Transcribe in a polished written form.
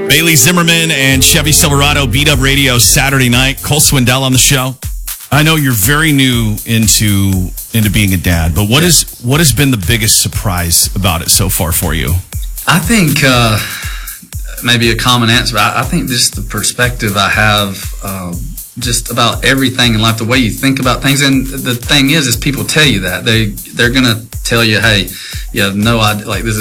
Bailey Zimmerman and Chevy Silverado, Beat Up Radio, Saturday night. Cole Swindell on the show. I know you're very new into being a dad, but what has been the biggest surprise about it so far for you? I think maybe a common answer, but I think just the perspective I have just about everything in life, the way you think about things. And the thing is people tell you that. They're going to tell you, hey, you have no idea, like this